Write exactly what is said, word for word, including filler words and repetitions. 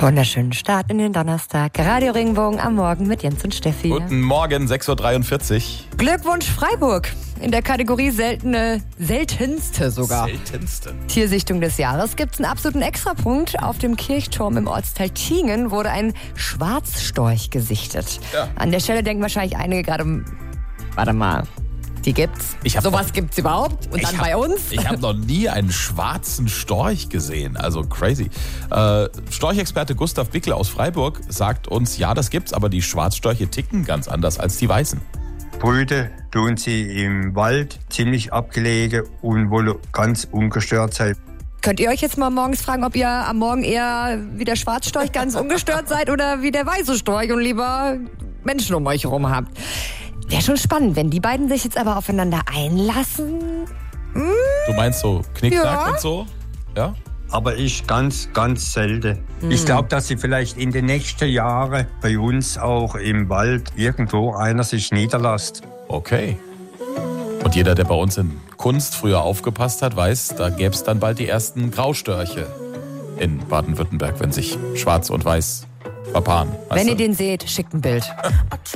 Wunderschönen Start in den Donnerstag. Radio Regenbogen am Morgen mit Jens und Steffi. Guten Morgen, sechs Uhr dreiundvierzig. Glückwunsch Freiburg. In der Kategorie seltene, seltenste sogar. Seltenste. Tiersichtung des Jahres gibt's einen absoluten Extrapunkt. Auf dem Kirchturm im Ortsteil Tiengen wurde ein Schwarzstorch gesichtet. Ja. An der Stelle denken wahrscheinlich einige gerade, warte mal, die gibt's? Ich hab Sowas noch- gibt's überhaupt? Und dann Ich bei hab- uns? Ich habe noch nie einen schwarzen Storch gesehen. Also crazy. Äh, Storchexperte Gustav Bickel aus Freiburg sagt uns, ja, das gibt's, aber die Schwarzstörche ticken ganz anders als die weißen. Brüte tun sie im Wald, ziemlich abgelegen und wollen ganz ungestört sein. Könnt ihr euch jetzt mal morgens fragen, ob ihr am Morgen eher wie der Schwarzstorch ganz ungestört seid oder wie der weiße Storch und lieber Menschen um euch herum habt? Wäre schon spannend, wenn die beiden sich jetzt aber aufeinander einlassen. Du meinst so Knickknack Ja. und so? Ja? Aber ich ganz, ganz selten. Ich glaube, dass sie vielleicht in den nächsten Jahren bei uns auch im Wald irgendwo einer sich niederlässt. Okay. Und jeder, der bei uns in Kunst früher aufgepasst hat, weiß, da gäbe es dann bald die ersten Graustörche in Baden-Württemberg, wenn sich Schwarz und Weiß verpaaren. Weißt Wenn du? ihr den seht, schickt ein Bild.